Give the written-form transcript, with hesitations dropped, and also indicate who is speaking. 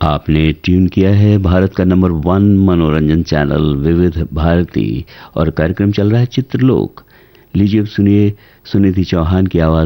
Speaker 1: आपने ट्यून किया है भारत का नंबर 1 मनोरंजन चैनल विविध भारती और कार्यक्रम चल रहा है चित्रलोक। लीजिए अब सुनिए सुनिधि चौहान की आवाज